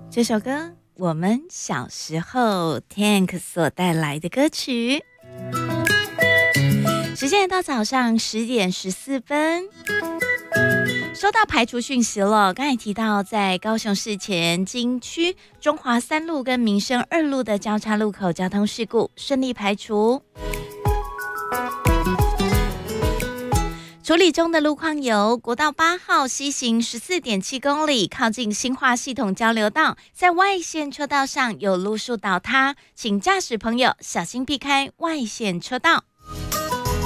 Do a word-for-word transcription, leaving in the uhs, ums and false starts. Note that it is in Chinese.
这首歌我们小时候 Tank 所带来的歌曲。时间来到早上十点十四分，收到排除讯息了。刚才提到在高雄市前金区中华三路跟民生二路的交叉路口交通事故顺利排除。处理中的路况有国道八号西行 十四点七公里，靠近新化系统交流道，在外线车道上有路树倒塌，请驾驶朋友小心避开外线车道。